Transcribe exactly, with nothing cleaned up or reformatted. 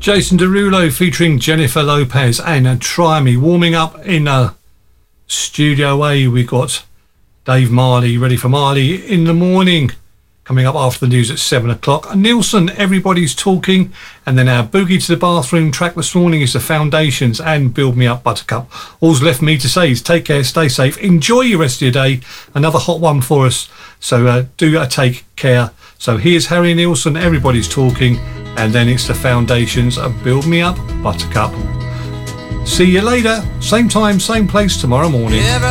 Jason Derulo featuring Jennifer Lopez and uh, Try Me. Warming up in uh, Studio A, we got Dave Marley, ready for Marley in the morning. Coming up after the news at seven o'clock. Nielsen, Everybody's Talking. And then our Boogie to the Bathroom track this morning is The Foundations and Build Me Up Buttercup. All's left me to say is take care, stay safe, enjoy your rest of your day. Another hot one for us. So uh, do uh, take care. So here's Harry Nielsen, Everybody's Talking. And then it's The Foundations and Build Me Up Buttercup. See you later. Same time, same place tomorrow morning.